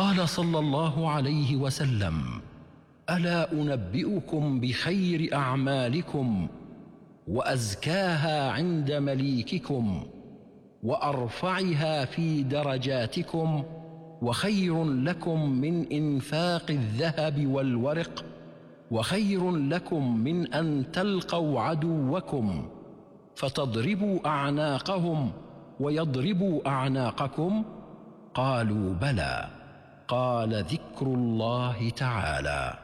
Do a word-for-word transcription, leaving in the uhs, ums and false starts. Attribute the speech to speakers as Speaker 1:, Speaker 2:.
Speaker 1: قال صلى الله عليه وسلم: ألا أنبئكم بخير أعمالكم وأزكاها عند مليككم وأرفعها في درجاتكم وخير لكم من إنفاق الذهب والورق وخير لكم من أن تلقوا عدوكم فتضربوا أعناقهم ويضربوا أعناقكم؟ قالوا: بلى. قال: ذكر الله تعالى.